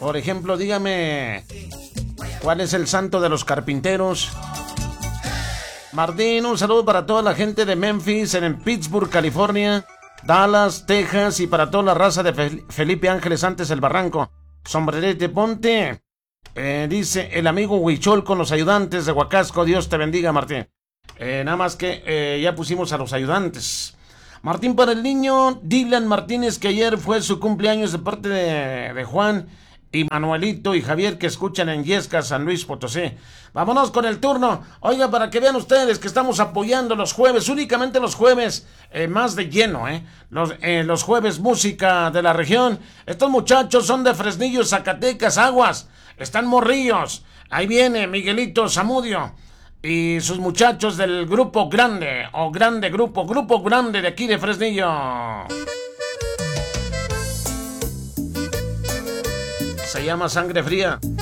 Por ejemplo, dígame, ¿cuál es el santo de los carpinteros? Martín, un saludo para toda la gente de Memphis, en Pittsburgh, California, Dallas, Texas, y para toda la raza de Felipe Ángeles antes el Barranco. Sombrerete, ponte. Dice el amigo Huichol con los ayudantes de Huacasco. Dios te bendiga, Martín. Nada más que ya pusimos a los ayudantes. Martín, para el niño Dylan Martínez, que ayer fue su cumpleaños, de parte de Juan y Manuelito y Javier, que escuchan en Yesca, San Luis Potosí. Vámonos con el turno. Oiga, para que vean ustedes que estamos apoyando los jueves, únicamente los jueves, más de lleno, los jueves música de la región. Estos muchachos son de Fresnillo, Zacatecas, Aguas. Están morrillos. Ahí viene Miguelito Zamudio y sus muchachos del Grupo Grande, o Grande Grupo Grande de aquí de Fresnillo. Se llama Sangre Fría.